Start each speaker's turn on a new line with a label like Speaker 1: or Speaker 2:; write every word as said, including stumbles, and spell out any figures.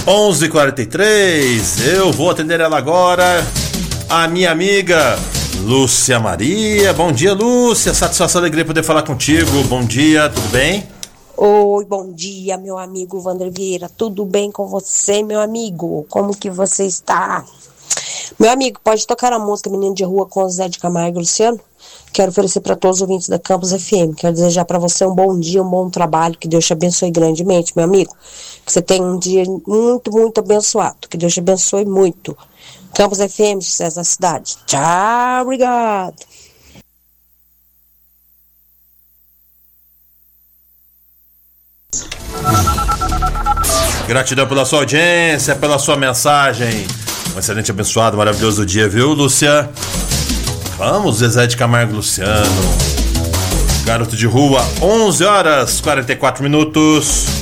Speaker 1: onze e quarenta e três, eu vou atender ela agora, a minha amiga Lúcia Maria. Bom dia, Lúcia, satisfação e alegria poder falar contigo. Bom dia, tudo bem?
Speaker 2: Oi, bom dia, meu amigo Wander Vieira, tudo bem com você, meu amigo? Como que você está? Meu amigo, pode tocar a música Menino de Rua com Zé de Camargo e Luciano? Quero oferecer para todos os ouvintes da Campus F M. Quero desejar para você um bom dia, um bom trabalho. Que Deus te abençoe grandemente, meu amigo. Que você tenha um dia muito, muito abençoado. Que Deus te abençoe muito. Campus F M, sucesso na cidade. Tchau, obrigado.
Speaker 1: Gratidão pela sua audiência, pela sua mensagem. Um excelente, abençoado, maravilhoso dia, viu, Lúcia? Vamos, Zezé de Camargo e Luciano. Garoto de Rua, onze horas, quarenta e quatro minutos.